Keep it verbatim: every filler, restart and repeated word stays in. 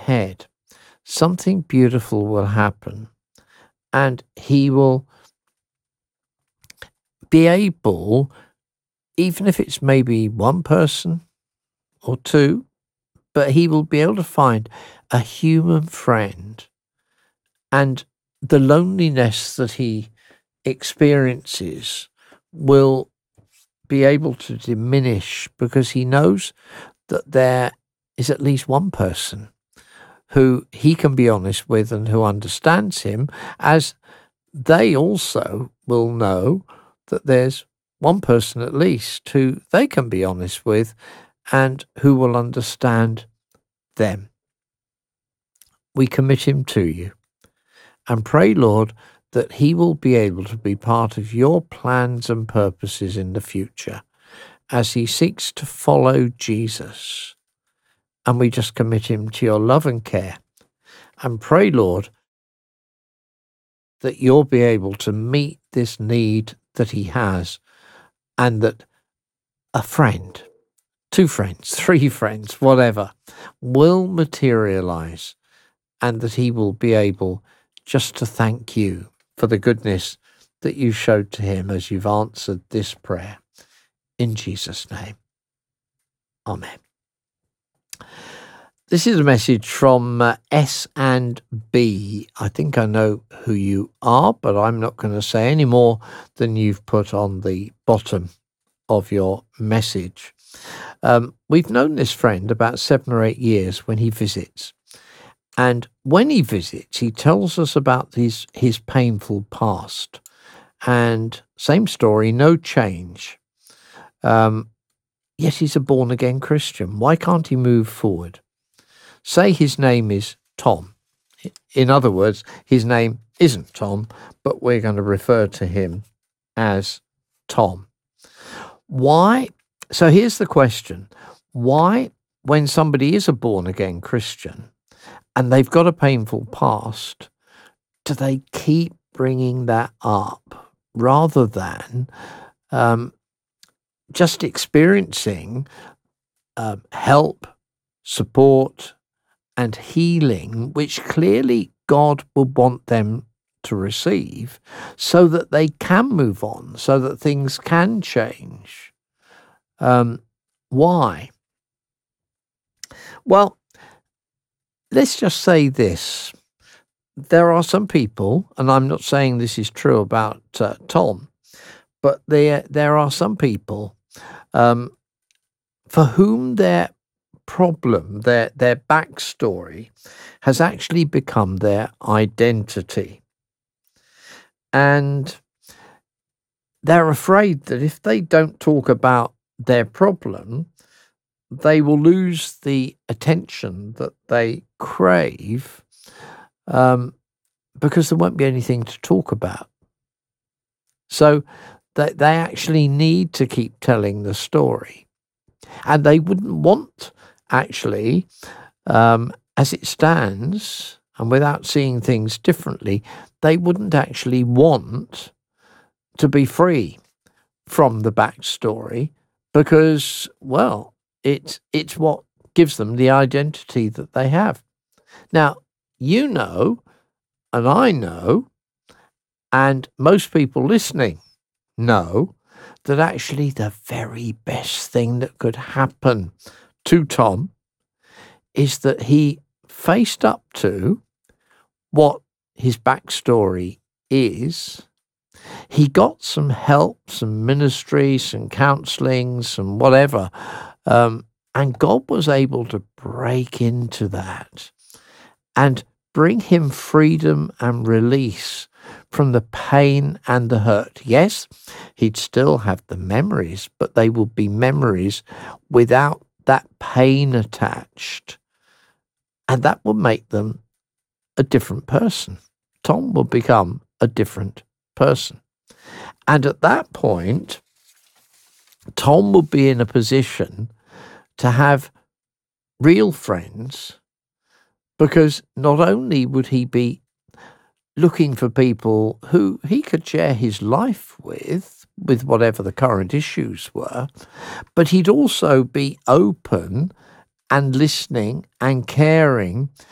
ahead, something beautiful will happen, and he will be able, even if it's maybe one person or two, but he will be able to find a human friend, and the loneliness that he experiences will be able to diminish because he knows that there is at least one person who he can be honest with and who understands him, as they also will know that there's one person at least who they can be honest with and who will understand them. We commit him to you and pray, Lord, that he will be able to be part of your plans and purposes in the future as he seeks to follow Jesus. And we just commit him to your love and care and pray, Lord, that you'll be able to meet this need that he has, and that a friend, two friends, three friends, whatever, will materialize, and that he will be able just to thank you for the goodness that you showed to him as you've answered this prayer. In Jesus' name, amen. This is a message from uh, S and B. I think I know who you are, but I'm not going to say any more than you've put on the bottom of your message. Um, we've known this friend about seven or eight years when he visits. And when he visits, he tells us about his, his painful past. And same story, no change. Um, yet he's a born-again Christian. Why can't he move forward? Say his name is Tom. In other words, his name isn't Tom, but we're going to refer to him as Tom. Why? So here's the question. Why, when somebody is a born-again Christian and they've got a painful past, do they keep bringing that up rather than um, just experiencing uh, help, support, and healing, which clearly God will want them to receive so that they can move on, so that things can change? Um, why? Well, let's just say this. There are some people, and I'm not saying this is true about uh, Tom, but there, there are some people um, for whom their problem, their their backstory, has actually become their identity. And they're afraid that if they don't talk about their problem, they will lose the attention that they crave, um, because there won't be anything to talk about. So they, they actually need to keep telling the story. And they wouldn't want, actually, um, as it stands, and without seeing things differently, they wouldn't actually want to be free from the backstory because, well, it's, it's what gives them the identity that they have. Now, you know, and I know, and most people listening know, that actually the very best thing that could happen to Tom is that he faced up to what his backstory is. He got some help, some ministry, some counseling, some whatever, um, and God was able to break into that and bring him freedom and release from the pain and the hurt. Yes, he'd still have the memories, but they would be memories without that pain attached. And that will make them a different person. Tom will become a different person. And at that point, Tom will be in a position to have real friends, because not only would he be looking for people who he could share his life with, with whatever the current issues were, but he'd also be open and listening and caring